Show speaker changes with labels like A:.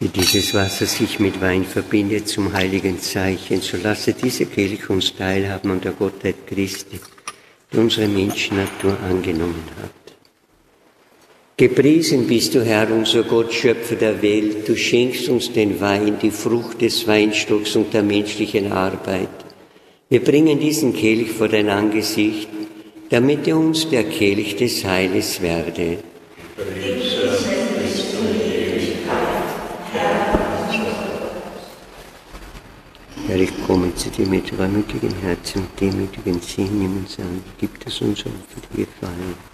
A: Wie dieses Wasser sich mit Wein verbindet zum heiligen Zeichen, so lasse diese Kelch uns teilhaben an der Gottheit Christi, die unsere Menschennatur angenommen hat. Gepriesen bist du, Herr, unser Gott, Schöpfer der Welt. Du schenkst uns den Wein, die Frucht des Weinstocks und der menschlichen Arbeit. Wir bringen diesen Kelch vor dein Angesicht, damit er uns der Kelch des Heiles werde. Herr, ich komme zu dir mit reumütigem Herzen und demütigen Sinn, nimm uns an, gib es uns auf, für die Gefallen.